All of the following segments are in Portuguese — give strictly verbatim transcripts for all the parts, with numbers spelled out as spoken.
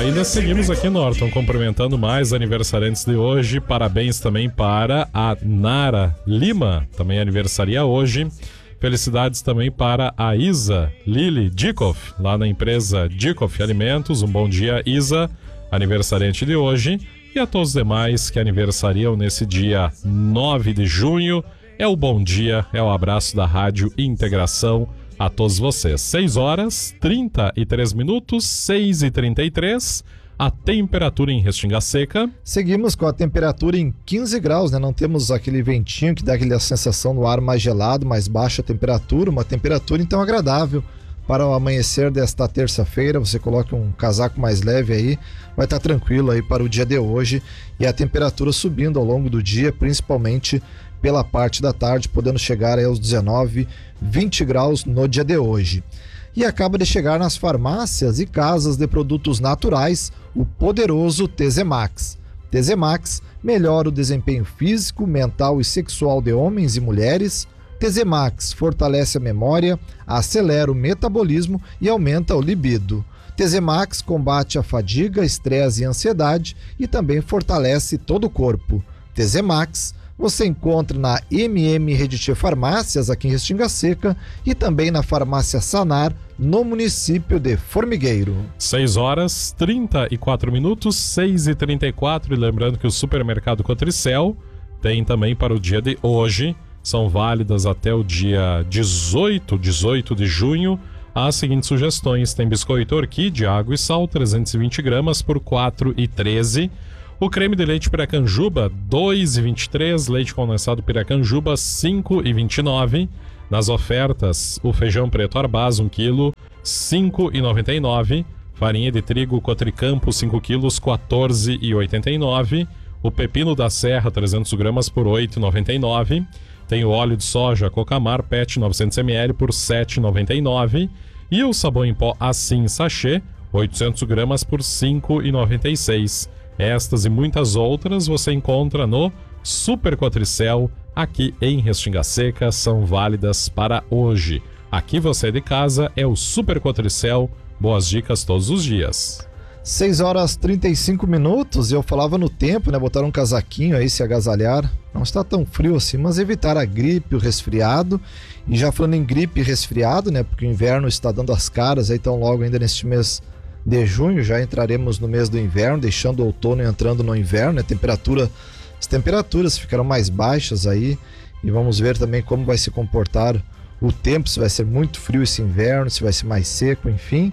ainda seguimos aqui, Norton, cumprimentando mais aniversariantes de hoje. Parabéns também para a Nara Lima, também aniversaria hoje. Felicidades também para a Isa Lili Dikoff, lá na empresa Dikoff Alimentos. Um bom dia, Isa, aniversariante de hoje. E a todos os demais que aniversariam nesse dia nove de junho. É o bom dia, é o abraço da Rádio Integração a todos vocês. seis horas, trinta e três minutos, seis e trinta e três. A temperatura em Restinga Seca. Seguimos com a temperatura em quinze graus, né? Não temos aquele ventinho que dá aquela sensação no ar mais gelado, mais baixa temperatura, uma temperatura então agradável para o amanhecer desta terça-feira. Você coloca um casaco mais leve aí, vai estar tranquilo aí para o dia de hoje, e a temperatura subindo ao longo do dia, principalmente pela parte da tarde, podendo chegar aí aos dezenove, vinte graus no dia de hoje. E acaba de chegar nas farmácias e casas de produtos naturais o poderoso T Z Max. T Z Max melhora o desempenho físico, mental e sexual de homens e mulheres. T Z Max fortalece a memória, acelera o metabolismo e aumenta o libido. T Z Max combate a fadiga, estresse e ansiedade e também fortalece todo o corpo. T Z Max você encontra na M M Rediti Farmácias, aqui em Restinga Seca, e também na Farmácia Sanar, no município de Formigueiro. seis horas, trinta e quatro minutos, seis e trinta e quatro. E lembrando que o Supermercado Cotricel tem também para o dia de hoje, são válidas até o dia dezoito, dezoito de junho, as seguintes sugestões. Tem biscoito Orquídea, água e sal, trezentos e vinte gramas por quatro reais e treze centavos. O creme de leite Piracanjuba, dois reais e vinte e três centavos. Leite condensado Piracanjuba, cinco reais e vinte e nove centavos. Nas ofertas, o feijão preto Arbaz, um quilo, cinco reais e noventa e nove centavos. Farinha de trigo Cotricampo, cinco quilos, quatorze reais e oitenta e nove centavos. O pepino da serra, trezentos gramas, por oito reais e noventa e nove centavos. Tem o óleo de soja Cocamar Pet, novecentos mililitros, por sete reais e noventa e nove centavos. E o sabão em pó Assim Sachê, oitocentos gramas, por cinco reais e noventa e seis centavos. Estas e muitas outras você encontra no Super Cotricel, aqui em Restinga Seca, são válidas para hoje. Aqui você é de casa, é o Super Cotricel, boas dicas todos os dias. seis horas e trinta e cinco minutos, eu falava no tempo, né, botar um casaquinho aí, se agasalhar, não está tão frio assim, mas evitar a gripe, o resfriado. E já falando em gripe e resfriado, né, porque o inverno está dando as caras aí tão logo ainda neste mês de junho, já entraremos no mês do inverno, deixando o outono e entrando no inverno, né? Temperatura, as temperaturas ficarão mais baixas aí, e vamos ver também como vai se comportar o tempo, se vai ser muito frio esse inverno, se vai ser mais seco, enfim.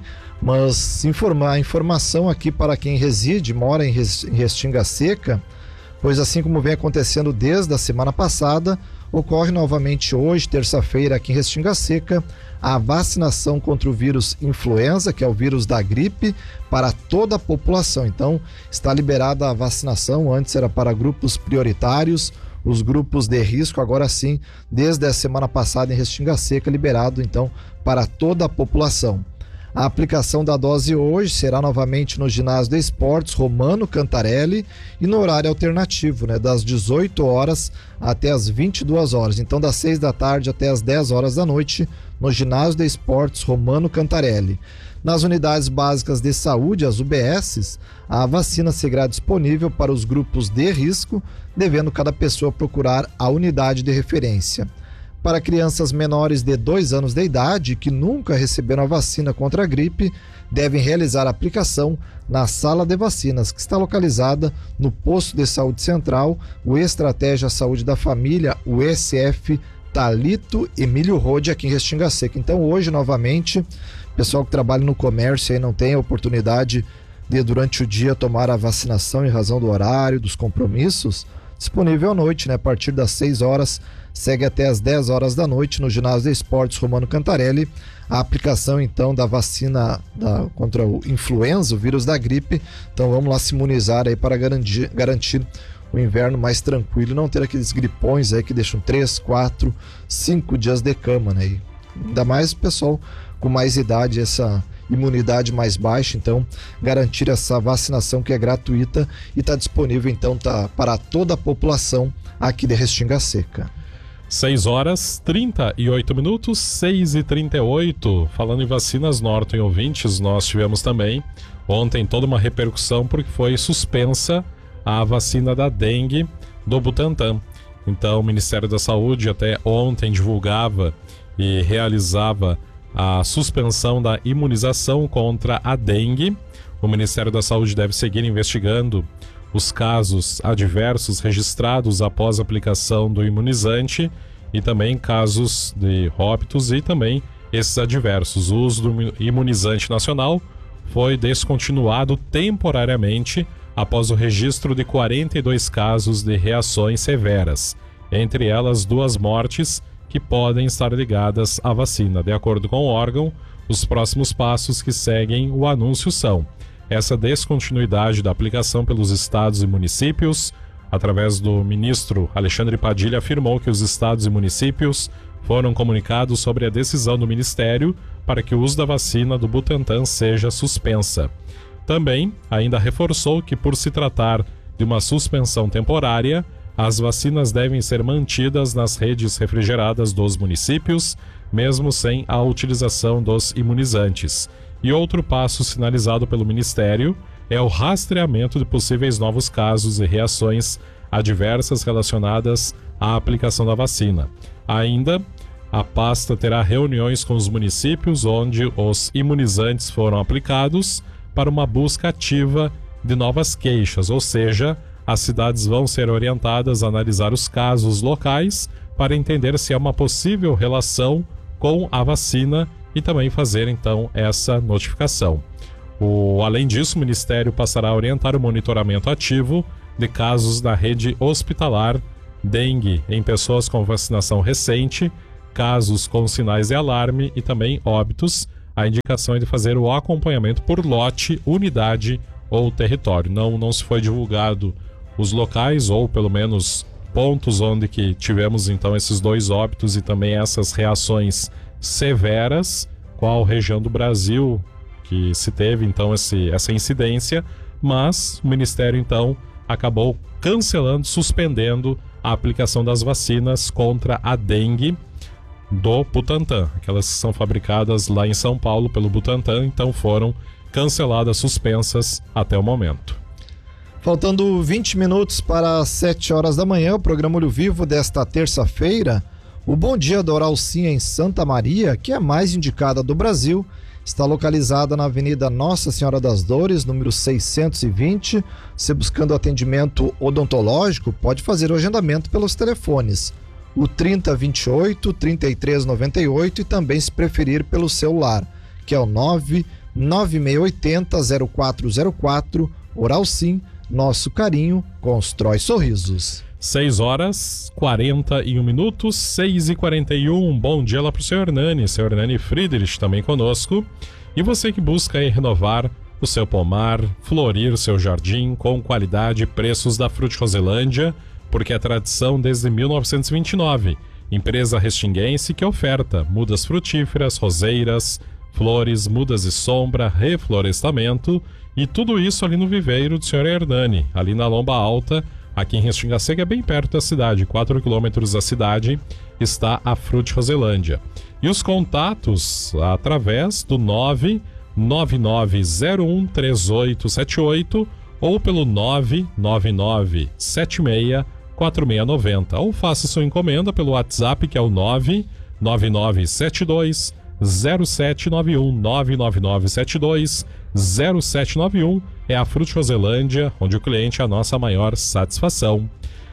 Mas informar, informação aqui para quem reside, mora em Restinga Seca, pois assim como vem acontecendo desde a semana passada, ocorre novamente hoje, terça-feira, aqui em Restinga Seca, a vacinação contra o vírus influenza, que é o vírus da gripe, para toda a população. Então, está liberada a vacinação, antes era para grupos prioritários, os grupos de risco, agora sim, desde a semana passada em Restinga Seca, liberado então para toda a população. A aplicação da dose hoje será novamente no ginásio de esportes Romano Cantarelli e no horário alternativo, né, das dezoito horas até as vinte e duas horas. Então, das seis da tarde até as dez horas da noite, no ginásio de esportes Romano Cantarelli. Nas unidades básicas de saúde, as U B Ss, a vacina será disponível para os grupos de risco, devendo cada pessoa procurar a unidade de referência. Para crianças menores de dois anos de idade que nunca receberam a vacina contra a gripe, devem realizar a aplicação na sala de vacinas, que está localizada no Posto de Saúde Central, o Estratégia Saúde da Família, o E S F Talito Emílio Rode, aqui em Restinga Seca. Então hoje, novamente, pessoal que trabalha no comércio aí não tem a oportunidade de durante o dia tomar a vacinação em razão do horário, dos compromissos, disponível à noite, né? A partir das seis horas, segue até as dez horas da noite no ginásio de esportes Romano Cantarelli, a aplicação então da vacina da, contra o influenza, o vírus da gripe. Então vamos lá se imunizar aí para garantir, garantir o inverno mais tranquilo e não ter aqueles gripões aí que deixam três, quatro, cinco dias de cama, né? E ainda mais o pessoal com mais idade, essa imunidade mais baixa, então garantir essa vacinação que é gratuita e está disponível então tá, para toda a população aqui de Restinga Seca. seis horas trinta e oito minutos, seis e trinta e oito. Falando em vacinas, Norton e ouvintes, nós tivemos também ontem toda uma repercussão porque foi suspensa a vacina da dengue do Butantan. Então o Ministério da Saúde até ontem divulgava e realizava a suspensão da imunização contra a dengue. O Ministério da Saúde deve seguir investigando os casos adversos registrados após a aplicação do imunizante e também casos de óbitos e também esses adversos. O uso do imunizante nacional foi descontinuado temporariamente após o registro de quarenta e dois casos de reações severas, entre elas duas mortes que podem estar ligadas à vacina. De acordo com o órgão, os próximos passos que seguem o anúncio são essa descontinuidade da aplicação pelos estados e municípios. Através do ministro Alexandre Padilha, afirmou que os estados e municípios foram comunicados sobre a decisão do Ministério para que o uso da vacina do Butantan seja suspensa. Também ainda reforçou que, por se tratar de uma suspensão temporária, as vacinas devem ser mantidas nas redes refrigeradas dos municípios, mesmo sem a utilização dos imunizantes. E outro passo sinalizado pelo Ministério é o rastreamento de possíveis novos casos e reações adversas relacionadas à aplicação da vacina. Ainda, a pasta terá reuniões com os municípios onde os imunizantes foram aplicados para uma busca ativa de novas queixas, ou seja, as cidades vão ser orientadas a analisar os casos locais para entender se há uma possível relação com a vacina e também fazer então essa notificação. O, além disso, o Ministério passará a orientar o monitoramento ativo de casos na rede hospitalar, dengue em pessoas com vacinação recente, casos com sinais de alarme e também óbitos. A indicação é de fazer o acompanhamento por lote, unidade ou território. Não, não se foi divulgado os locais ou pelo menos pontos onde que tivemos então esses dois óbitos e também essas reações severas, qual região do Brasil que se teve então esse, essa incidência, mas o Ministério então acabou cancelando, suspendendo a aplicação das vacinas contra a dengue do Butantan. Aquelas que são fabricadas lá em São Paulo pelo Butantan, então foram canceladas, suspensas até o momento. Faltando vinte minutos para as sete horas da manhã, o programa Olho Vivo desta terça-feira, o Bom Dia da Oral Sim em Santa Maria, que é a mais indicada do Brasil, está localizada na Avenida Nossa Senhora das Dores, número seiscentos e vinte. Se buscando atendimento odontológico, pode fazer o agendamento pelos telefones, o trinta, vinte e oito, trinta e três, noventa e oito e também, se preferir, pelo celular, que é o nove nove seis oito zero, zero quatro zero quatro. Oral Sim, nosso carinho constrói sorrisos. seis horas quarenta e um minutos, seis e quarenta e um. Bom dia lá para o senhor Hernani, senhor Hernani Friedrich também conosco. E você que busca aí renovar o seu pomar, florir o seu jardim com qualidade e preços da Fruti Roselândia, porque é tradição desde mil novecentos e vinte e nove. Empresa restinguense que oferta mudas frutíferas, roseiras, flores, mudas de sombra, reflorestamento e tudo isso ali no viveiro do senhor Hernani, ali na Lomba Alta, aqui em Restinga Seca, bem perto da cidade, quatro quilômetros da cidade, está a Fruti Roselândia. E os contatos através do nove nove nove zero um três oito sete oito ou pelo nove nove nove sete seis quatro seis nove zero, ou faça sua encomenda pelo WhatsApp, que é o nove nove nove sete dois zero sete nove um, nove nove nove sete dois zero sete nove um. É a Fruti Roselândia, onde o cliente é a nossa maior satisfação.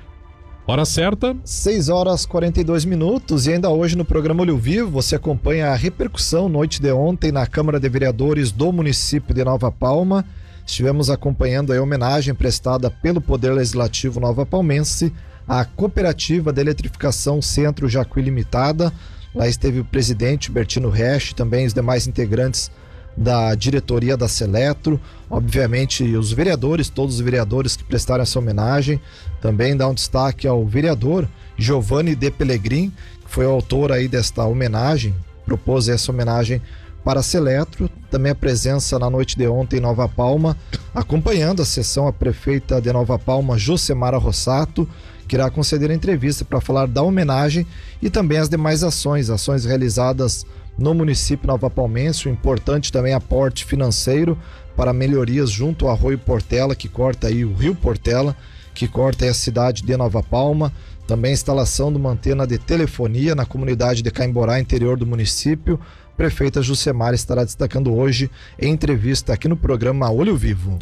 Hora certa, seis horas e quarenta e dois minutos, e ainda hoje no programa Olho Vivo você acompanha a repercussão noite de ontem na Câmara de Vereadores do município de Nova Palma. Estivemos acompanhando a homenagem prestada pelo Poder Legislativo Nova Palmense à Cooperativa de Eletrificação Centro Jacuí Limitada. Lá esteve o presidente Bertino Resch, também os demais integrantes da diretoria da Seletro, obviamente os vereadores, todos os vereadores que prestaram essa homenagem. Também dá um destaque ao vereador Giovanni De Pellegrin, que foi o autor aí desta homenagem, propôs essa homenagem para a Seletro. Também a presença na noite de ontem em Nova Palma, acompanhando a sessão, a prefeita de Nova Palma, Josemara Rossato, que irá conceder a entrevista para falar da homenagem e também as demais ações, ações realizadas no município Nova Palmense, um importante também aporte financeiro para melhorias junto ao Arroio Portela, que corta aí o Rio Portela, que corta aí a cidade de Nova Palma, também a instalação de uma antena de telefonia na comunidade de Caimborá, interior do município. A prefeita Jucemara estará destacando hoje em entrevista aqui no programa Olho Vivo.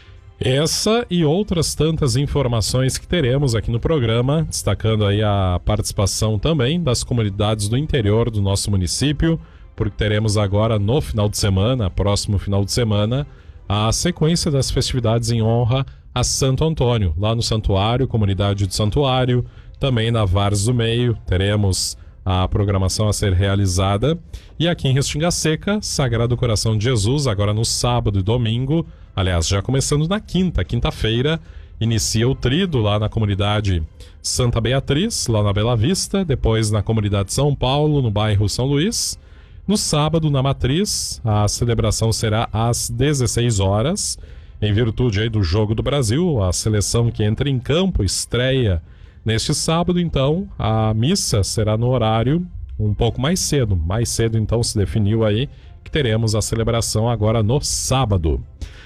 Essa e outras tantas informações que teremos aqui no programa, destacando aí a participação também das comunidades do interior do nosso município, porque teremos agora no final de semana, próximo final de semana, a sequência das festividades em honra a Santo Antônio, lá no Santuário, comunidade do Santuário, também na Várzea do Meio, teremos a programação a ser realizada. E aqui em Restinga Seca, Sagrado Coração de Jesus, agora no sábado e domingo, aliás, já começando na quinta, quinta-feira, inicia o trido lá na comunidade Santa Beatriz, lá na Bela Vista, depois na comunidade São Paulo, no bairro São Luís. No sábado, na Matriz, a celebração será às dezesseis horas, em virtude aí do Jogo do Brasil, a seleção que entra em campo estreia neste sábado. Então a missa será no horário um pouco mais cedo, mais cedo então se definiu aí que teremos a celebração agora no sábado.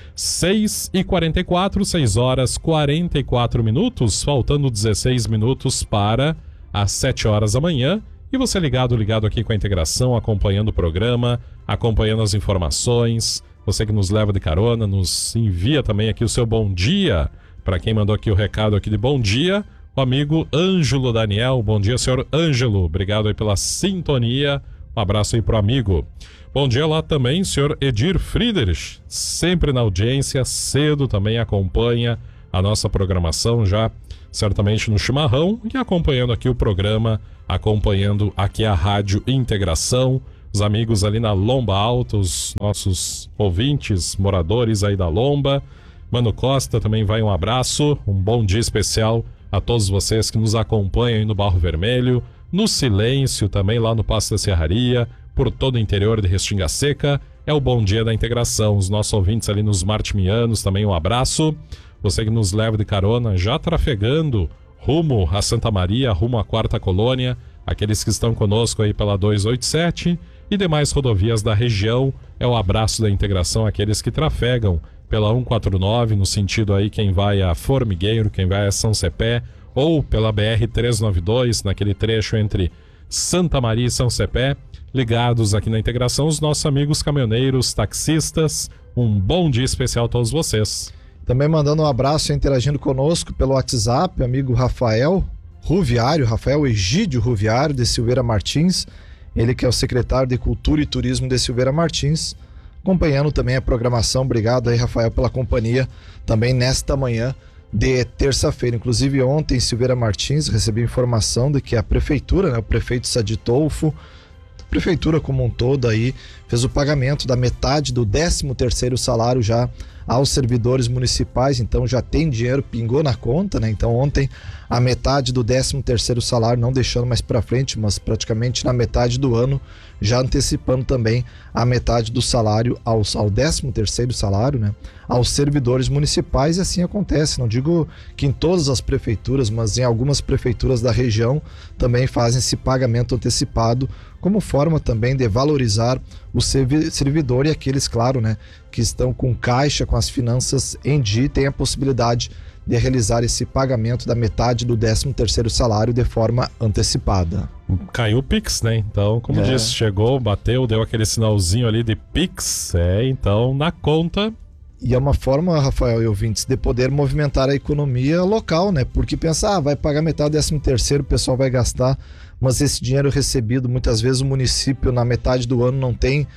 seis e quarenta e quatro, seis horas e quarenta e quatro minutos, faltando dezesseis minutos para as sete horas da manhã. E você ligado, ligado aqui com a integração, acompanhando o programa, acompanhando as informações. Você que nos leva de carona, nos envia também aqui o seu bom dia. Para quem mandou aqui o recado aqui de bom dia, o amigo Ângelo Daniel. Bom dia, senhor Ângelo. Obrigado aí pela sintonia. Um abraço aí pro amigo. Bom dia lá também, senhor Edir Friedrich. Sempre na audiência, cedo também acompanha a nossa programação, já certamente no chimarrão, e acompanhando aqui o programa, acompanhando aqui a Rádio Integração, os amigos ali na Lomba Alta, os nossos ouvintes, moradores aí da Lomba. Mano Costa também vai um abraço, um bom dia especial a todos vocês que nos acompanham aí no Barro Vermelho, no Silêncio também lá no Passo da Serraria, por todo o interior de Restinga Seca. É o Bom Dia da Integração, os nossos ouvintes ali nos Martimianos também um abraço. Você que nos leva de carona, já trafegando rumo a Santa Maria, rumo à Quarta Colônia, aqueles que estão conosco aí pela duzentos e oitenta e sete e demais rodovias da região, é o abraço da integração àqueles que trafegam pela cento e quarenta e nove, no sentido aí quem vai a Formigueiro, quem vai a São Cepé, ou pela B R trezentos e noventa e dois, naquele trecho entre Santa Maria e São Cepé, ligados aqui na integração, os nossos amigos caminhoneiros, taxistas. Um bom dia especial a todos vocês. Também mandando um abraço e interagindo conosco pelo WhatsApp, amigo Rafael Ruviário, Rafael Egídio Ruviário de Silveira Martins, ele que é o secretário de Cultura e Turismo de Silveira Martins, acompanhando também a programação. Obrigado aí, Rafael, pela companhia também nesta manhã de terça-feira. Inclusive ontem, em Silveira Martins, recebi informação de que a prefeitura, né, o prefeito Sadi Tolfo, a prefeitura como um todo aí, fez o pagamento da metade do décimo terceiro salário já aos servidores municipais. Então já tem dinheiro, pingou na conta, né? Então ontem a metade do décimo terceiro salário, não deixando mais para frente, mas praticamente na metade do ano, já antecipando também a metade do salário aos, ao décimo terceiro salário, né? Aos servidores municipais. E assim acontece, não digo que em todas as prefeituras, mas em algumas prefeituras da região também fazem esse pagamento antecipado, como forma também de valorizar o servidor e aqueles, claro, né, que estão com caixa, com as finanças em dia, e tem a possibilidade de realizar esse pagamento da metade do décimo terceiro salário de forma antecipada. Caiu o Pix, né? Então, como é. disse, chegou, bateu, deu aquele sinalzinho ali de Pix, é, então na conta. E é uma forma, Rafael e ouvintes, de poder movimentar a economia local, né? Porque pensar, ah, vai pagar metade do décimo terceiro, o pessoal vai gastar, mas esse dinheiro recebido, muitas vezes o município na metade do ano não tem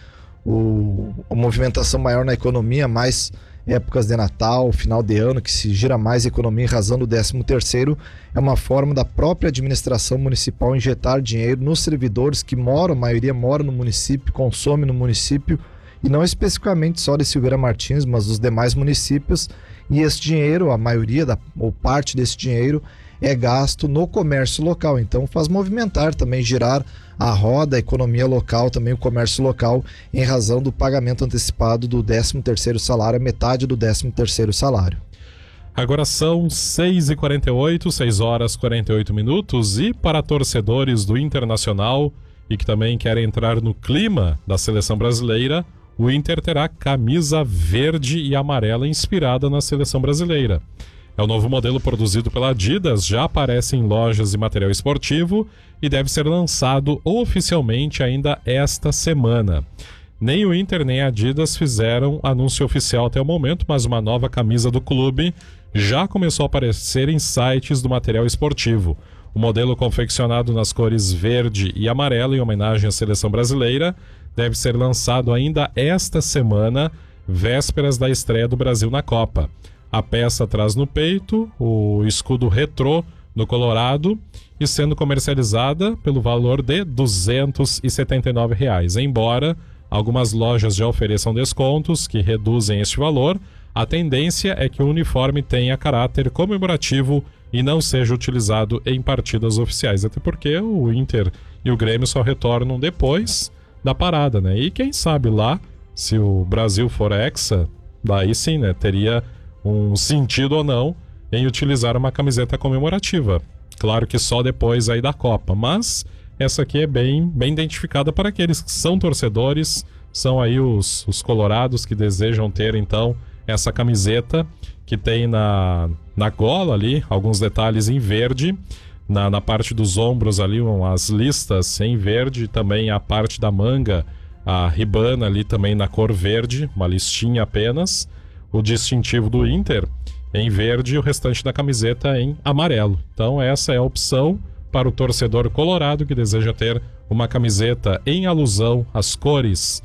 o, a movimentação maior na economia, mais épocas de Natal, final de ano, que se gira mais a economia em razão do décimo terceiro, é uma forma da própria administração municipal injetar dinheiro nos servidores que moram, a maioria mora no município, consome no município, e não especificamente só de Silveira Martins, mas dos demais municípios. E esse dinheiro, a maioria da, ou parte desse dinheiro, é gasto no comércio local. Então faz movimentar também, girar a roda, a economia local, também o comércio local, em razão do pagamento antecipado do décimo terceiro salário, a metade do décimo terceiro salário. Agora são seis e quarenta e oito, seis horas e quarenta e oito minutos, e para torcedores do Internacional e que também querem entrar no clima da seleção brasileira, o Inter terá camisa verde e amarela inspirada na seleção brasileira. É o novo modelo produzido pela Adidas, já aparece em lojas de material esportivo e deve ser lançado oficialmente ainda esta semana. Nem o Inter nem a Adidas fizeram anúncio oficial até o momento, mas uma nova camisa do clube já começou a aparecer em sites do material esportivo. O modelo confeccionado nas cores verde e amarelo em homenagem à seleção brasileira deve ser lançado ainda esta semana, vésperas da estreia do Brasil na Copa. A peça traz no peito o escudo retrô no Colorado e sendo comercializada pelo valor de duzentos e setenta e nove reais. Embora algumas lojas já ofereçam descontos que reduzem este valor, a tendência é que o uniforme tenha caráter comemorativo e não seja utilizado em partidas oficiais, até porque o Inter e o Grêmio só retornam depois da parada, né? E quem sabe lá, se o Brasil for hexa, daí sim, né, teria um sentido ou não em utilizar uma camiseta comemorativa. Claro que só depois aí da Copa, mas essa aqui é bem, bem identificada para aqueles que são torcedores, são aí os, os colorados que desejam ter então essa camiseta que tem na, na gola ali alguns detalhes em verde, na, na parte dos ombros ali as listas em verde, também a parte da manga, a ribana ali também na cor verde, uma listinha apenas, o distintivo do Inter em verde e o restante da camiseta em amarelo. Então essa é a opção para o torcedor colorado que deseja ter uma camiseta em alusão às cores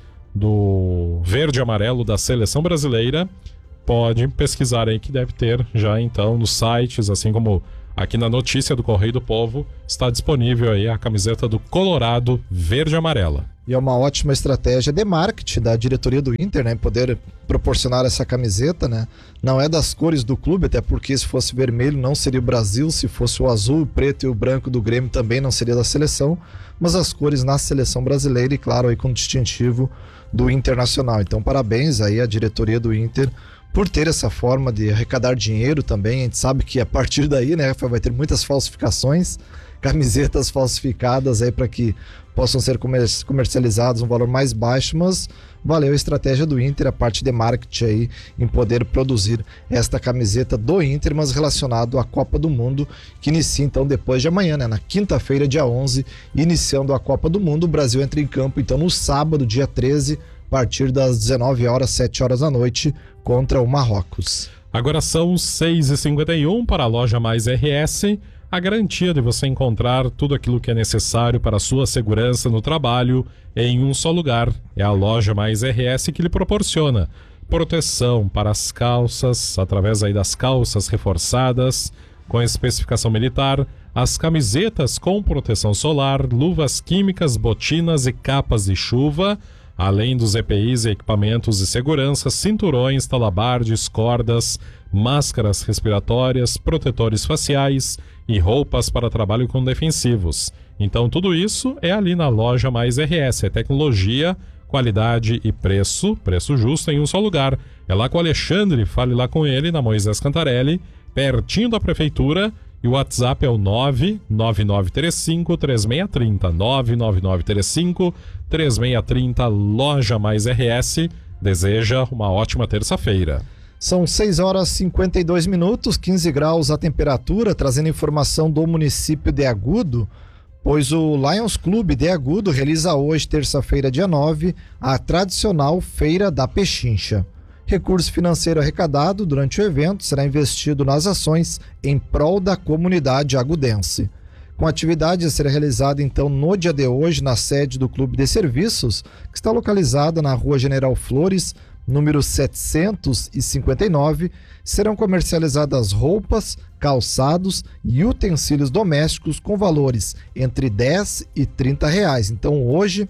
do verde e amarelo da seleção brasileira. Pode pesquisar aí que deve ter já então nos sites, assim como aqui na notícia do Correio do Povo, está disponível aí a camiseta do Colorado verde e amarela. E é uma ótima estratégia de marketing da diretoria do Inter, né? Poder proporcionar essa camiseta, né? Não é das cores do clube, até porque se fosse vermelho não seria o Brasil, se fosse o azul, o preto e o branco do Grêmio também não seria da seleção, mas as cores na seleção brasileira e claro aí com distintivo do Internacional. Então parabéns aí à diretoria do Inter por ter essa forma de arrecadar dinheiro também. A gente sabe que a partir daí, né, vai ter muitas falsificações, camisetas falsificadas aí para que possam ser comercializados um valor mais baixo, mas valeu a estratégia do Inter, a parte de marketing aí em poder produzir esta camiseta do Inter, mas relacionado à Copa do Mundo, que inicia então depois de amanhã, né, na quinta-feira, dia onze, iniciando a Copa do Mundo. O Brasil entra em campo então no sábado, dia treze, a partir das dezenove horas, sete horas da noite, contra o Marrocos. Agora são seis e cinquenta e um para a Loja Mais R S, a garantia de você encontrar tudo aquilo que é necessário para a sua segurança no trabalho em um só lugar. É a Loja Mais R S que lhe proporciona proteção para as calças, através aí das calças reforçadas, com especificação militar, as camisetas com proteção solar, luvas químicas, botinas e capas de chuva, além dos E P Is e equipamentos de segurança, cinturões, talabardes, cordas, máscaras respiratórias, protetores faciais e roupas para trabalho com defensivos. Então tudo isso é ali na Loja Mais R S, é tecnologia, qualidade e preço, preço justo em um só lugar. É lá com o Alexandre, fale lá com ele na Moisés Cantarelli, pertinho da prefeitura, e o WhatsApp é o nove nove nove três cinco três seis três zero, nove nove nove três cinco três seis três zero, Loja Mais R S, deseja uma ótima terça-feira. São seis horas e cinquenta e dois minutos, quinze graus a temperatura, trazendo informação do município de Agudo, pois o Lions Clube de Agudo realiza hoje, terça-feira, dia nove, a tradicional Feira da Pechincha. Recurso financeiro arrecadado durante o evento será investido nas ações em prol da comunidade agudense. Com a atividade a ser realizada então no dia de hoje na sede do Clube de Serviços, que está localizada na Rua General Flores, número setecentos e cinquenta e nove, serão comercializadas roupas, calçados e utensílios domésticos com valores entre dez e trinta reais. Então hoje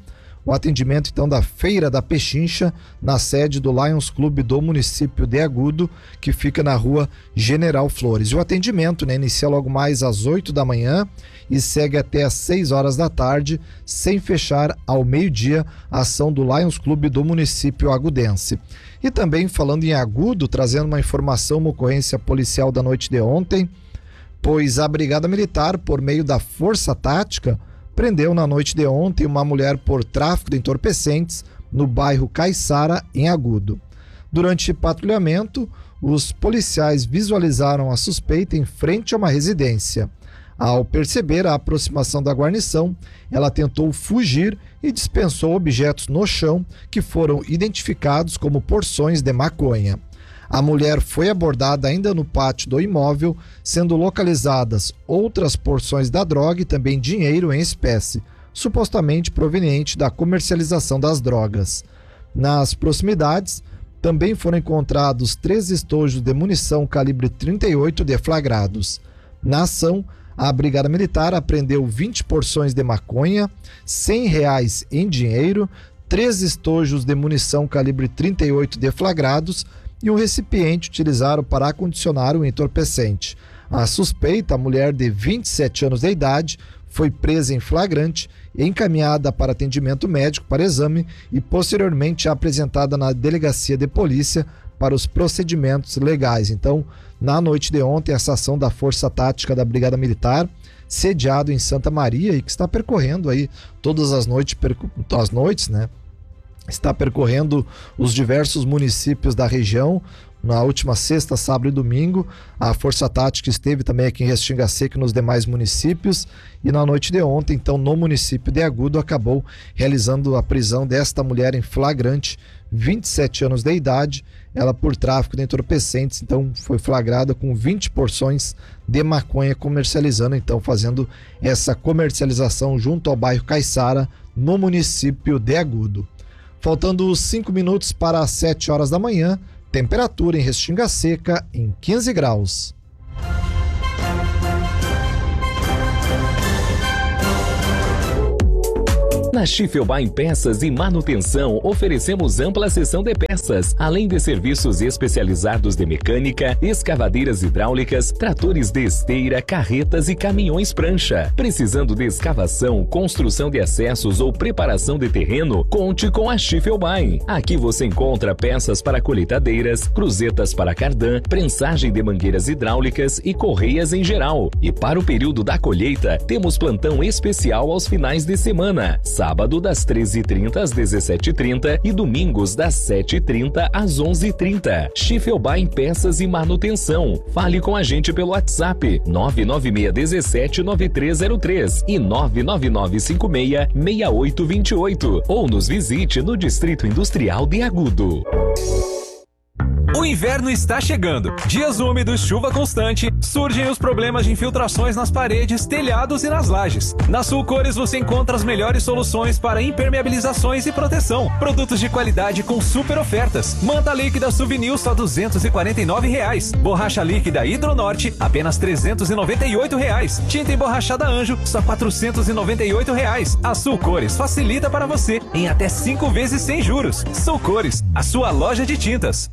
o atendimento então da Feira da Pechincha na sede do Lions Clube do município de Agudo, que fica na rua General Flores. E o atendimento, né, inicia logo mais às oito da manhã e segue até às seis horas da tarde, sem fechar ao meio-dia a ação do Lions Clube do município agudense. E também falando em Agudo, trazendo uma informação, uma ocorrência policial da noite de ontem, pois a Brigada Militar, por meio da Força Tática, prendeu na noite de ontem uma mulher por tráfico de entorpecentes no bairro Caiçara, em Agudo. Durante patrulhamento, os policiais visualizaram a suspeita em frente a uma residência. Ao perceber a aproximação da guarnição, ela tentou fugir e dispensou objetos no chão que foram identificados como porções de maconha. A mulher foi abordada ainda no pátio do imóvel, sendo localizadas outras porções da droga e também dinheiro em espécie, supostamente proveniente da comercialização das drogas. Nas proximidades, também foram encontrados três estojos de munição calibre trinta e oito deflagrados. Na ação, a Brigada Militar apreendeu vinte porções de maconha, cem reais em dinheiro, três estojos de munição calibre trinta e oito deflagrados e um recipiente utilizado para acondicionar o entorpecente. A suspeita, a mulher de vinte e sete anos de idade, foi presa em flagrante e encaminhada para atendimento médico para exame e posteriormente apresentada na delegacia de polícia para os procedimentos legais. Então, na noite de ontem, essa ação da Força Tática da Brigada Militar, sediado em Santa Maria e que está percorrendo aí todas as noites, percu- as noites, né? Está percorrendo os diversos municípios da região. Na última sexta, sábado e domingo, a Força Tática esteve também aqui em Restinga Seca e nos demais municípios. E na noite de ontem, então, no município de Agudo, acabou realizando a prisão desta mulher em flagrante, vinte e sete anos de idade, ela por tráfico de entorpecentes, então foi flagrada com vinte porções de maconha comercializando, então fazendo essa comercialização junto ao bairro Caiçara, no município de Agudo. Faltando cinco minutos para as sete horas da manhã, temperatura em Restinga Seca em quinze graus. Na Schiffelbein Peças e Manutenção, oferecemos ampla seção de peças, além de serviços especializados de mecânica, escavadeiras hidráulicas, tratores de esteira, carretas e caminhões prancha. Precisando de escavação, construção de acessos ou preparação de terreno, conte com a Schiffelbein. Aqui você encontra peças para colheitadeiras, cruzetas para cardan, prensagem de mangueiras hidráulicas e correias em geral. E para o período da colheita, temos plantão especial aos finais de semana. Sábado das treze e trinta às dezessete e trinta e domingos das sete e trinta às onze e trinta. Schiffelbein Peças e Manutenção. Fale com a gente pelo WhatsApp nove nove seis um sete nove três zero três e nove nove nove cinco seis seis oito dois oito ou nos visite no Distrito Industrial de Agudo. O inverno está chegando. Dias úmidos, chuva constante, surgem os problemas de infiltrações nas paredes, telhados e nas lajes. Na Sulcores você encontra as melhores soluções para impermeabilizações e proteção. Produtos de qualidade com super ofertas. Manta líquida Souvenir só duzentos e quarenta e nove reais. Borracha líquida Hidronorte apenas trezentos e noventa e oito reais. Tinta emborrachada Anjo só quatrocentos e noventa e oito reais. A Sulcores facilita para você em até cinco vezes sem juros. Sulcores, a sua loja de tintas.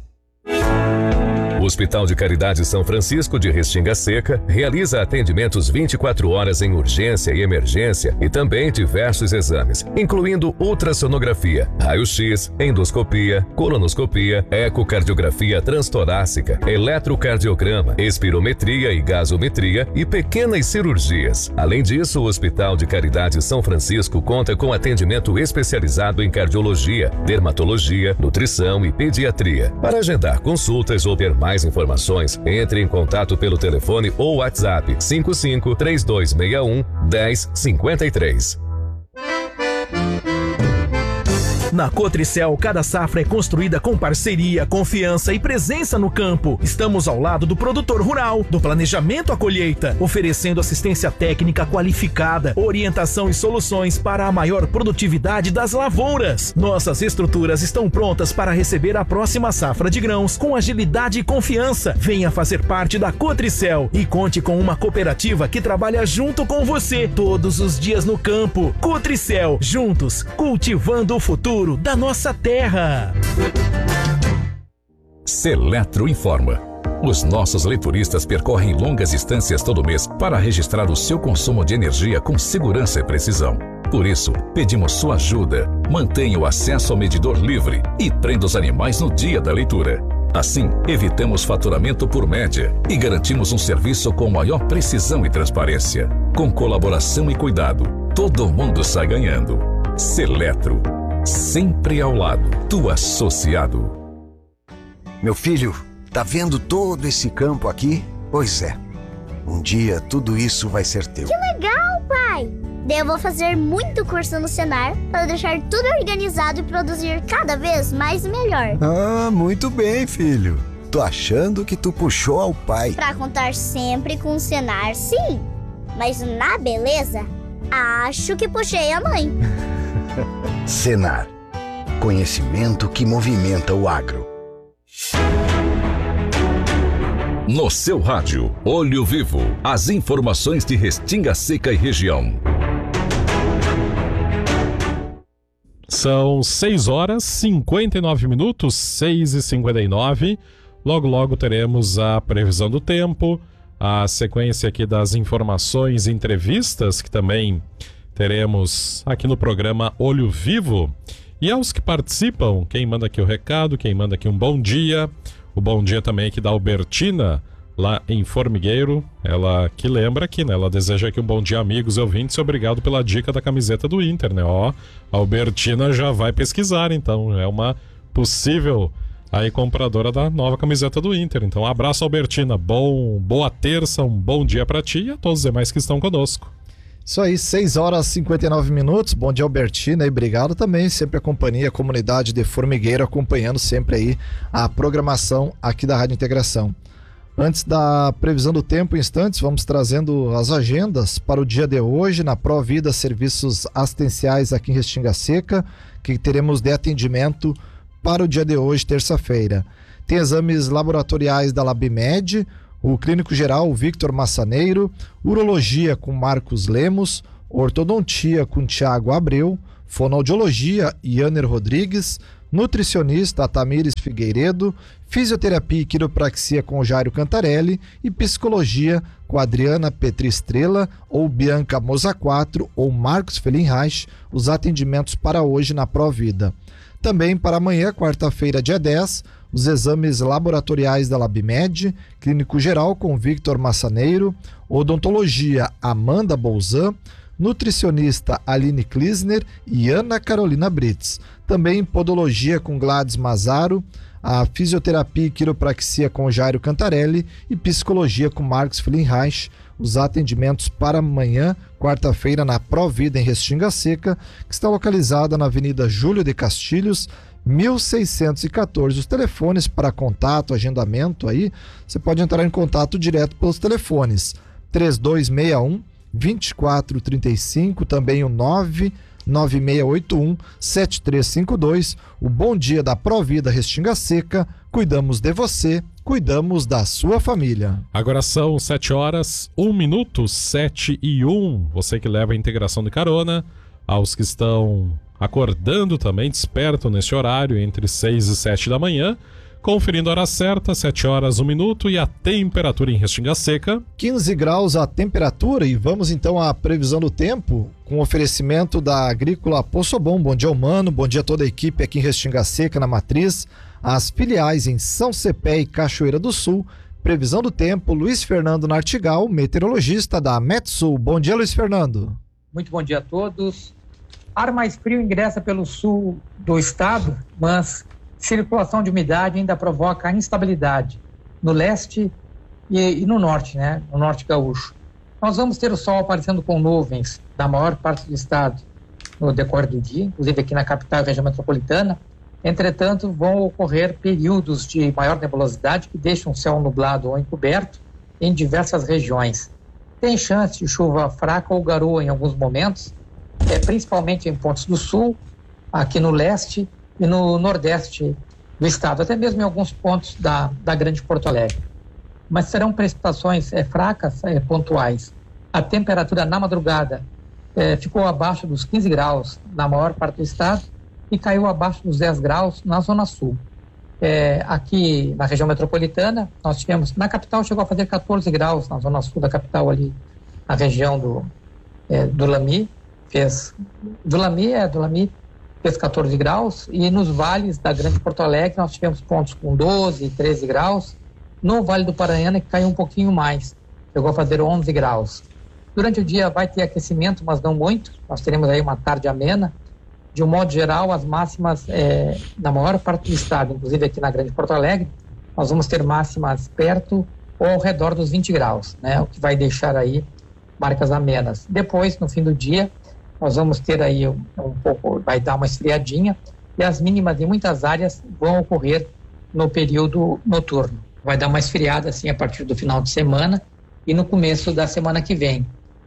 O Hospital de Caridade São Francisco de Restinga Seca realiza atendimentos vinte e quatro horas em urgência e emergência e também diversos exames, incluindo ultrassonografia, raio-x, endoscopia, colonoscopia, ecocardiografia transtorácica, eletrocardiograma, espirometria e gasometria e pequenas cirurgias. Além disso, o Hospital de Caridade São Francisco conta com atendimento especializado em cardiologia, dermatologia, nutrição e pediatria. Para agendar consultas ou ter mais informações, entre em contato pelo telefone ou WhatsApp cinco cinco, três dois seis um, um zero cinco três. Na Cotricel, cada safra é construída com parceria, confiança e presença no campo. Estamos ao lado do produtor rural, do planejamento à colheita, oferecendo assistência técnica qualificada, orientação e soluções para a maior produtividade das lavouras. Nossas estruturas estão prontas para receber a próxima safra de grãos com agilidade e confiança. Venha fazer parte da Cotricel e conte com uma cooperativa que trabalha junto com você todos os dias no campo. Cotricel, juntos, cultivando o futuro da nossa terra. Seletro informa. Os nossos leituristas percorrem longas distâncias todo mês para registrar o seu consumo de energia com segurança e precisão. Por isso, pedimos sua ajuda. Mantenha o acesso ao medidor livre e prenda os animais no dia da leitura. Assim, evitamos faturamento por média e garantimos um serviço com maior precisão e transparência. Com colaboração e cuidado, todo mundo sai ganhando. Seletro, sempre ao lado do associado. Meu filho, tá vendo todo esse campo aqui? Pois é, um dia tudo isso vai ser teu. Que legal, pai! Daí eu vou fazer muito curso no Senar para deixar tudo organizado e produzir cada vez mais e melhor. Ah, muito bem, filho. Tô achando que tu puxou ao pai. Pra contar sempre com o Senar, sim. Mas na beleza, acho que puxei a mãe. Senar. Conhecimento que movimenta o agro. No seu rádio, Olho Vivo, as informações de Restinga Seca e região. São seis horas, cinquenta e nove minutos, seis e cinquenta e nove. Logo, logo teremos a previsão do tempo, a sequência aqui das informações e entrevistas que também teremos aqui no programa Olho Vivo. E aos que participam, quem manda aqui o recado, quem manda aqui um bom dia. O bom dia também aqui da Albertina, lá em Formigueiro. Ela que lembra aqui, né? Ela deseja aqui um bom dia, amigos e ouvintes. Obrigado pela dica da camiseta do Inter, né? Ó, a Albertina já vai pesquisar, então. É uma possível aí compradora da nova camiseta do Inter. Então, um abraço, Albertina. Bom, boa terça, um bom dia pra ti e a todos os demais que estão conosco. Isso aí, seis horas e cinquenta e nove minutos. Bom dia, Albertina, e obrigado também, sempre a companhia, a comunidade de Formigueiro, acompanhando sempre aí a programação aqui da Rádio Integração. Antes da previsão do tempo, em instantes, vamos trazendo as agendas para o dia de hoje, na Provida Serviços Assistenciais aqui em Restinga Seca, que teremos de atendimento para o dia de hoje, terça-feira. Tem exames laboratoriais da Labimed, o clínico geral, o Victor Massaneiro, urologia com Marcos Lemos, ortodontia com Tiago Abreu, fonoaudiologia, Ianer Rodrigues, nutricionista, Tamires Figueiredo, fisioterapia e quiropraxia com Jairo Cantarelli e psicologia com Adriana Petri Estrela ou Bianca Moza quatro ou Marcos Felinreich, os atendimentos para hoje na Provida. Também para amanhã, quarta-feira, dia dez, os exames laboratoriais da Labimed, clínico geral com Victor Massaneiro, odontologia Amanda Bolzan, nutricionista Aline Klisner e Ana Carolina Brits. Também podologia com Gladys Mazaro, a fisioterapia e quiropraxia com Jairo Cantarelli e psicologia com Marcos Felinreich. Os atendimentos para amanhã, quarta-feira, na Provida em Restinga Seca, que está localizada na Avenida Júlio de Castilhos, mil seiscentos e quatorze. Os telefones para contato, agendamento aí, você pode entrar em contato direto pelos telefones três dois seis um, dois quatro três cinco, também o nove nove seis oito um, sete três cinco dois. O bom dia da Provida Restinga Seca. Cuidamos de você, cuidamos da sua família. Agora são sete horas, um minuto, sete e um. Você que leva a integração de carona, aos que estão acordando também, despertam nesse horário entre seis e sete da manhã, conferindo a hora certa, sete horas, um minuto e a temperatura em Restinga Seca. quinze graus a temperatura e vamos então à previsão do tempo com oferecimento da Agrícola Poço Bom. Bom dia, Humano, bom dia a toda a equipe aqui em Restinga Seca, na Matriz, as filiais em São Cepé e Cachoeira do Sul. Previsão do tempo, Luiz Fernando Nartigal, meteorologista da Metsul. Bom dia, Luiz Fernando. Muito bom dia a todos. Ar mais frio ingressa pelo sul do estado, mas circulação de umidade ainda provoca instabilidade no leste e, e no norte, né? No norte gaúcho. Nós vamos ter o sol aparecendo com nuvens da maior parte do estado. no decorrer do dia, inclusive aqui na capital e região metropolitana. Entretanto, vão ocorrer períodos de maior nebulosidade que deixam o céu nublado ou encoberto em diversas regiões. Tem chance de chuva fraca ou garoa em alguns momentos, é, principalmente em pontos do sul, aqui no leste e no nordeste do estado, até mesmo em alguns pontos da, da Grande Porto Alegre. Mas serão precipitações é, fracas, é, pontuais. A temperatura na madrugada é, ficou abaixo dos quinze graus na maior parte do estado e caiu abaixo dos dez graus na zona sul. É, aqui na região metropolitana, nós tivemos, na capital chegou a fazer catorze graus, na zona sul da capital ali, na região do, é, do Lami, fez, do Lami, é, do Lami, fez catorze graus, e nos vales da Grande Porto Alegre nós tivemos pontos com doze, treze graus, no Vale do Paranhana que caiu um pouquinho mais, chegou a fazer onze graus. Durante o dia vai ter aquecimento, mas não muito, nós teremos aí uma tarde amena. De um modo geral, as máximas é, na maior parte do estado, inclusive aqui na Grande Porto Alegre, nós vamos ter máximas perto ou ao redor dos vinte graus, né? O que vai deixar aí marcas amenas. Depois, no fim do dia, nós vamos ter aí um, um pouco, vai dar uma esfriadinha, e as mínimas em muitas áreas vão ocorrer no período noturno. Vai dar uma esfriada assim a partir do final de semana e no começo da semana que vem.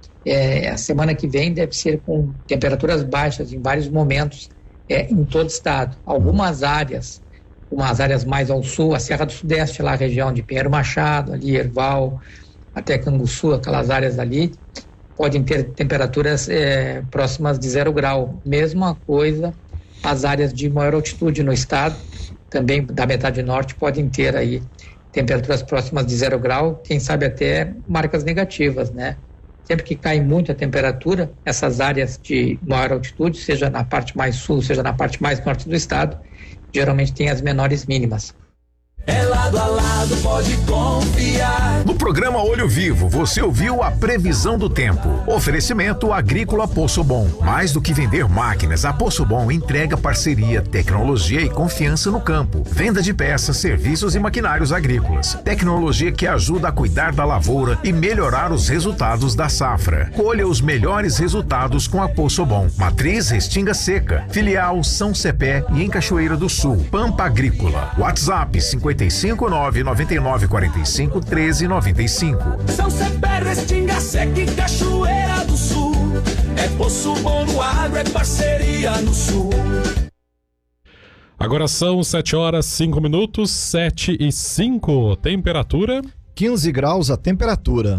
É, a semana que vem deve ser com temperaturas baixas em vários momentos é, em todo o estado. Algumas áreas, umas áreas mais ao sul, a Serra do Sudeste, lá a região de Pinheiro Machado, ali Erval, até Canguçu, aquelas áreas ali, podem ter temperaturas é, próximas de zero grau. Mesma coisa as áreas de maior altitude no estado, também da metade norte, podem ter aí temperaturas próximas de zero grau, quem sabe até marcas negativas, né? Sempre que cai muito a temperatura, essas áreas de maior altitude, seja na parte mais sul, seja na parte mais norte do estado, geralmente tem as menores mínimas. É lado a lado, pode confiar. No programa Olho Vivo, você ouviu a previsão do tempo. Oferecimento Agrícola Poço Bom. Mais do que vender máquinas, a Poço Bom entrega parceria, tecnologia e confiança no campo. Venda de peças, serviços e maquinários agrícolas. Tecnologia que ajuda a cuidar da lavoura e melhorar os resultados da safra. Colha os melhores resultados com a Poço Bom. Matriz Restinga Seca. Filial São Cepé e em Cachoeira do Sul. Pampa Agrícola. WhatsApp cinquenta e cinco, nove nove nove, quatro cinco, treze noventa e cinco. São Cepé, Restinga Seca e Cachoeira do Sul. É Poço Bom no agro, é parceria no sul. Agora são sete horas, cinco minutos, sete e cinco. Temperatura? quinze graus a temperatura.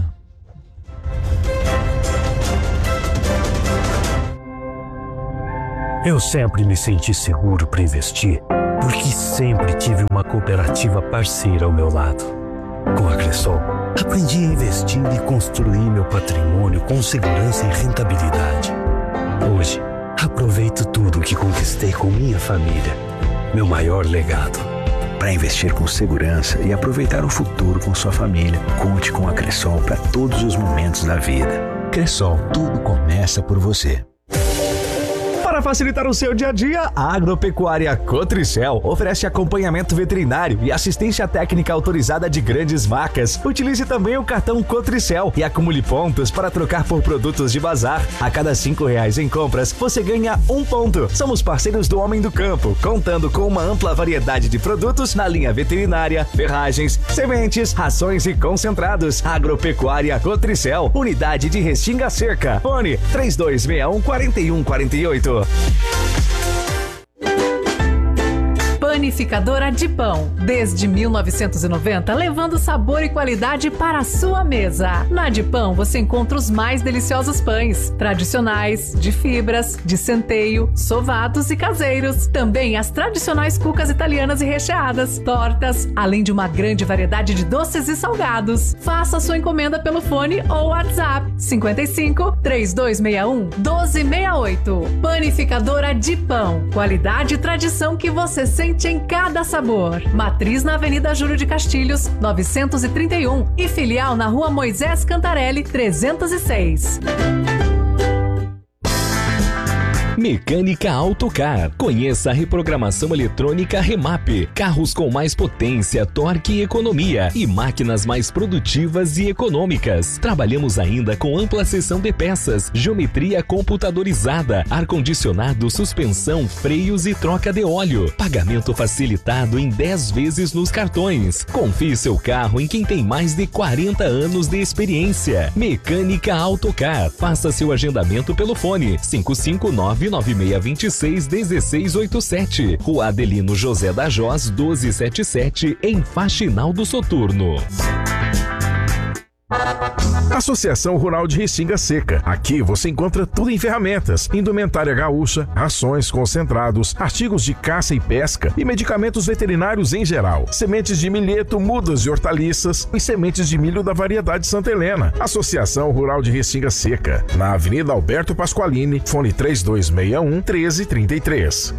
Eu sempre me senti seguro para investir, porque sempre tive uma cooperativa parceira ao meu lado. Com a Cressol, aprendi a investir e construir meu patrimônio com segurança e rentabilidade. Hoje, aproveito tudo o que conquistei com minha família, meu maior legado. Para investir com segurança e aproveitar o futuro com sua família, conte com a Cressol para todos os momentos da vida. Cressol, tudo começa por você. Para facilitar o seu dia a dia, a Agropecuária Cotricel oferece acompanhamento veterinário e assistência técnica autorizada de grandes marcas. Utilize também o cartão Cotricel e acumule pontos para trocar por produtos de bazar. A cada cinco reais em compras, você ganha um ponto. Somos parceiros do Homem do Campo, contando com uma ampla variedade de produtos na linha veterinária, ferragens, sementes, rações e concentrados. Agropecuária Cotricel, unidade de Restinga Seca. Fone três dois seis um, quatro um quatro oito. Panificadora de Pão, desde mil novecentos e noventa, levando sabor e qualidade para a sua mesa. Na de Pão você encontra os mais deliciosos pães, tradicionais, de fibras, de centeio, sovados e caseiros. Também as tradicionais cucas italianas e recheadas, tortas, além de uma grande variedade de doces e salgados. Faça sua encomenda pelo fone ou WhatsApp cinquenta e cinco, três dois seis um, doze sessenta e oito. Panificadora de Pão, qualidade e tradição que você sente em cada sabor. Matriz na Avenida Júlio de Castilhos, novecentos e trinta e um e filial na Rua Moisés Cantarelli, trezentos e seis. Mecânica Autocar. Conheça a reprogramação eletrônica Remap. Carros com mais potência, torque e economia. E máquinas mais produtivas e econômicas. Trabalhamos ainda com ampla seção de peças, geometria computadorizada, ar-condicionado, suspensão, freios e troca de óleo. Pagamento facilitado em dez vezes nos cartões. Confie seu carro em quem tem mais de quarenta anos de experiência. Mecânica Autocar. Faça seu agendamento pelo fone cinco cinco nove, nove seis dois seis, um seis oito sete. Rua Adelino José da Jós, doze setenta e sete, em Faxinal do Soturno. Associação Rural de Restinga Seca. Aqui você encontra tudo em ferramentas, indumentária gaúcha, rações, concentrados, artigos de caça e pesca e medicamentos veterinários em geral. Sementes de milheto, mudas e hortaliças e sementes de milho da variedade Santa Helena. Associação Rural de Restinga Seca. Na Avenida Alberto Pasqualini, fone três dois seis um, um três três três.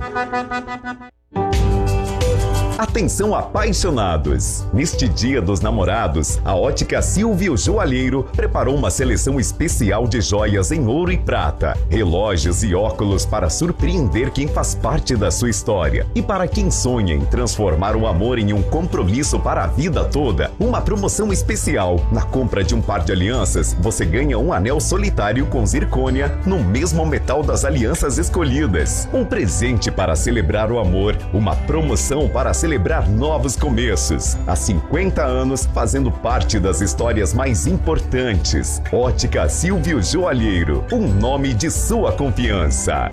Atenção apaixonados! Neste Dia dos Namorados, a Ótica Silvio Joalheiro preparou uma seleção especial de joias em ouro e prata, relógios e óculos para surpreender quem faz parte da sua história. E para quem sonha em transformar o amor em um compromisso para a vida toda, uma promoção especial. Na compra de um par de alianças, você ganha um anel solitário com zircônia no mesmo metal das alianças escolhidas. Um presente para celebrar o amor, uma promoção para celebrar celebrar novos começos. Há cinquenta anos fazendo parte das histórias mais importantes. Ótica Silvio Joalheiro, um nome de sua confiança.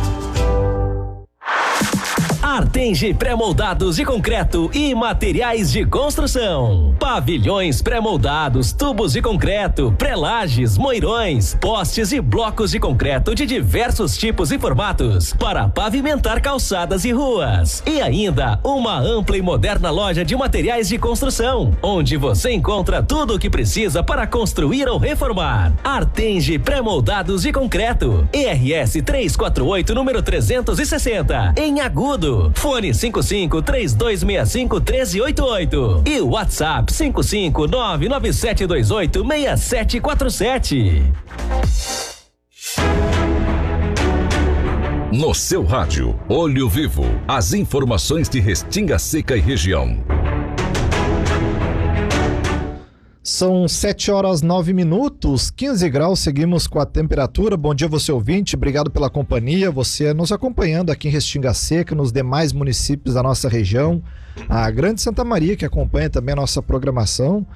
Artenge pré-moldados de concreto e materiais de construção. Pavilhões pré-moldados, tubos de concreto, pré-lajes, moirões, postes e blocos de concreto de diversos tipos e formatos para pavimentar calçadas e ruas. E ainda uma ampla e moderna loja de materiais de construção, onde você encontra tudo o que precisa para construir ou reformar. Artenge pré-moldados de concreto. E R S trezentos e quarenta e oito, número trezentos e sessenta, em Agudo. Fone cinco cinco, três dois seis cinco, um três oito oito e WhatsApp cinco cinco nove nove sete dois oito seis sete quatro sete. No seu rádio, Olho Vivo, as informações de Restinga Seca e região. São sete horas nove minutos, quinze graus, seguimos com a temperatura. Bom dia, você ouvinte, obrigado pela companhia, você nos acompanhando aqui em Restinga Seca, nos demais municípios da nossa região, a Grande Santa Maria, que acompanha também a nossa programação.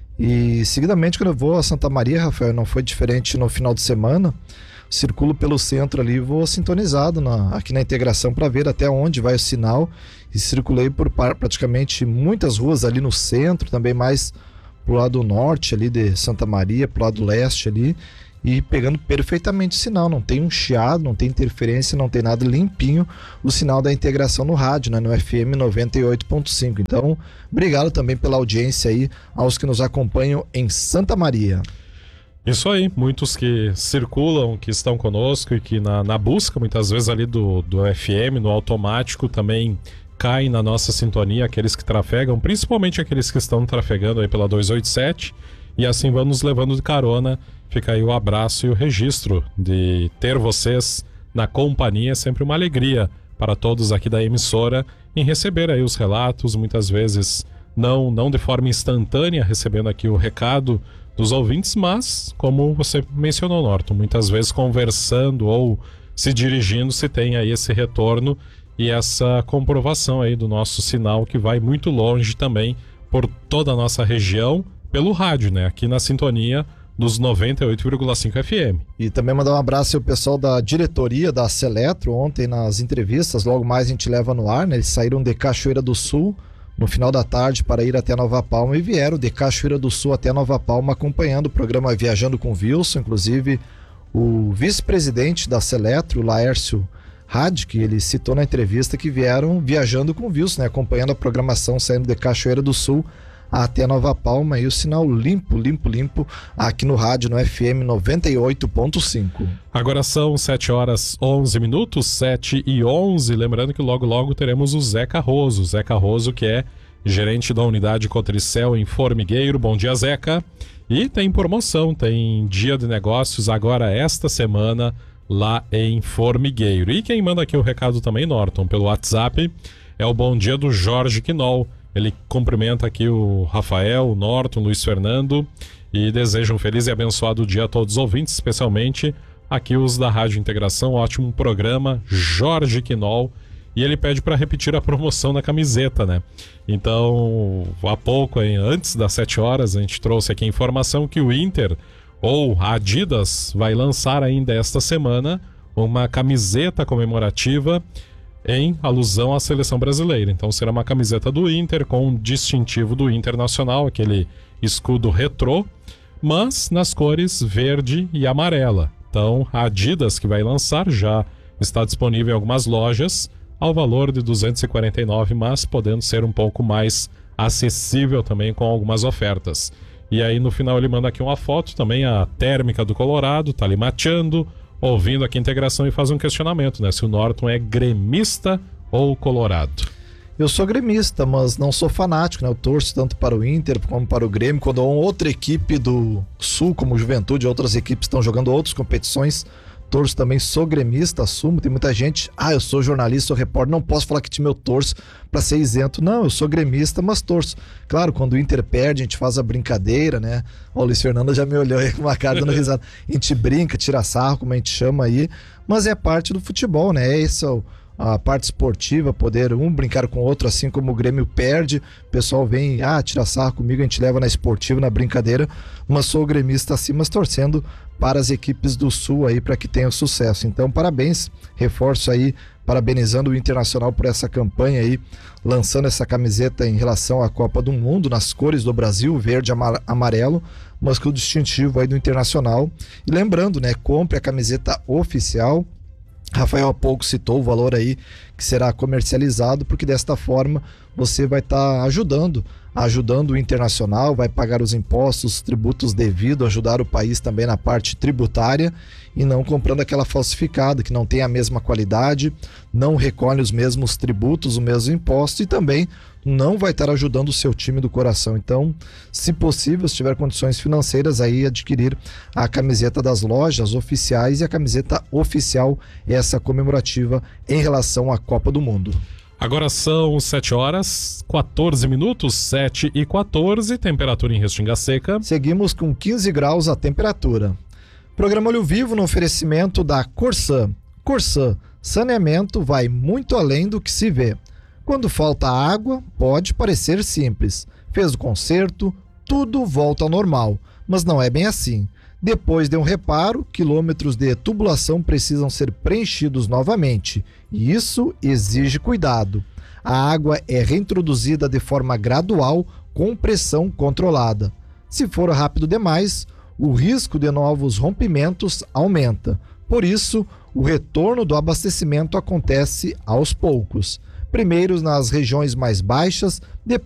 E seguidamente, quando eu vou a Santa Maria, Rafael, não foi diferente no final de semana, circulo pelo centro ali, vou sintonizado na, aqui na integração para ver até onde vai o sinal, e circulei por praticamente muitas ruas ali no centro, também mais pro lado norte ali de Santa Maria, pro lado leste ali, e pegando perfeitamente o sinal, não tem um chiado, não tem interferência, não tem nada, limpinho o sinal da integração no rádio, né, no F M noventa e oito ponto cinco. Então, obrigado também pela audiência aí aos que nos acompanham em Santa Maria. Isso aí, muitos que circulam, que estão conosco e que na, na busca muitas vezes ali do, do F M, no automático, também caem na nossa sintonia, aqueles que trafegam, principalmente aqueles que estão trafegando aí pela duzentos e oitenta e sete, e assim vamos levando de carona. Fica aí o abraço e o registro de ter vocês na companhia, é sempre uma alegria para todos aqui da emissora em receber aí os relatos, muitas vezes não, não de forma instantânea, recebendo aqui o recado dos ouvintes, mas como você mencionou, Norton, muitas vezes conversando ou se dirigindo, se tem aí esse retorno e essa comprovação aí do nosso sinal, que vai muito longe também por toda a nossa região, pelo rádio, né? Aqui na sintonia dos noventa e oito vírgula cinco F M. E também mandar um abraço ao pessoal da diretoria da Seletro. Ontem nas entrevistas, logo mais a gente leva no ar, né? Eles saíram de Cachoeira do Sul no final da tarde para ir até Nova Palma e vieram de Cachoeira do Sul até Nova Palma acompanhando o programa Viajando com Wilson. Inclusive o vice-presidente da Seletro, Laércio Had, que ele citou na entrevista que vieram viajando com o Wilson, né? Acompanhando a programação, saindo de Cachoeira do Sul até Nova Palma, e o sinal limpo, limpo, limpo aqui no rádio, no F M noventa e oito ponto cinco. Agora são sete horas onze minutos, sete e onze, lembrando que logo logo teremos o Zé Carroso, Zé Carroso, que é gerente da unidade Cotricel em Formigueiro. Bom dia, Zeca. E tem promoção, tem dia de negócios agora esta semana lá em Formigueiro. E quem manda aqui o recado também, Norton, pelo WhatsApp, é o bom dia do Jorge Quinol. Ele cumprimenta aqui o Rafael, o Norton, o Luiz Fernando e deseja um feliz e abençoado dia a todos os ouvintes, especialmente aqui os da Rádio Integração. Ótimo programa, Jorge Quinol. E ele pede para repetir a promoção da camiseta, né? Então, há pouco, antes das sete horas, a gente trouxe aqui a informação que o Inter, ou a Adidas, vai lançar ainda esta semana uma camiseta comemorativa em alusão à seleção brasileira. Então será uma camiseta do Inter com um distintivo do Internacional, aquele escudo retrô, mas nas cores verde e amarela. Então a Adidas, que vai lançar, já está disponível em algumas lojas ao valor de duzentos e quarenta e nove reais, mas podendo ser um pouco mais acessível também com algumas ofertas. E aí no final ele manda aqui uma foto também, a térmica do Colorado, tá ali mateando, ouvindo aqui a Integração e faz um questionamento, né? Se o Norton é gremista ou colorado. Eu sou gremista, mas não sou fanático, né? Eu torço tanto para o Inter como para o Grêmio. Quando uma outra equipe do Sul, como Juventude, outras equipes estão jogando outras competições, torço também, sou gremista, assumo. Tem muita gente, ah, eu sou jornalista, sou repórter, não posso falar que time eu torço para ser isento. Não, eu sou gremista, mas torço. Claro, quando o Inter perde, a gente faz a brincadeira, né? Ó, o Luiz Fernando já me olhou aí com uma cara dando risada. A gente brinca, tira sarro, como a gente chama aí, mas é parte do futebol, né? É isso, a parte esportiva, poder um brincar com o outro, assim como o Grêmio perde, o pessoal vem, ah, tira sarro comigo, a gente leva na esportiva, na brincadeira, mas sou gremista assim, mas torcendo para as equipes do Sul aí, para que tenham sucesso. Então, parabéns, reforço aí, parabenizando o Internacional por essa campanha aí, lançando essa camiseta em relação à Copa do Mundo, nas cores do Brasil, verde e amarelo, mas com o distintivo aí do Internacional. E lembrando, né, compre a camiseta oficial. Rafael há pouco citou o valor aí que será comercializado, porque desta forma você vai estar tá ajudando, ajudando o Internacional, vai pagar os impostos, os tributos devidos, ajudar o país também na parte tributária e não comprando aquela falsificada que não tem a mesma qualidade, não recolhe os mesmos tributos, o mesmo imposto e também não vai estar ajudando o seu time do coração. Então, se possível, se tiver condições financeiras, aí adquirir a camiseta das lojas oficiais e a camiseta oficial, essa comemorativa em relação à Copa do Mundo. Agora são sete horas, quatorze minutos, sete e quatorze, temperatura em Restinga Seca. Seguimos com quinze graus a temperatura. Programa Olho Vivo no oferecimento da Corsan. Corsan, saneamento vai muito além do que se vê. Quando falta água, pode parecer simples. Fez o conserto, tudo volta ao normal, mas não é bem assim. Depois de um reparo, quilômetros de tubulação precisam ser preenchidos novamente, e isso exige cuidado. A água é reintroduzida de forma gradual, com pressão controlada. Se for rápido demais, o risco de novos rompimentos aumenta. Por isso, o retorno do abastecimento acontece aos poucos. Primeiro nas regiões mais baixas, depois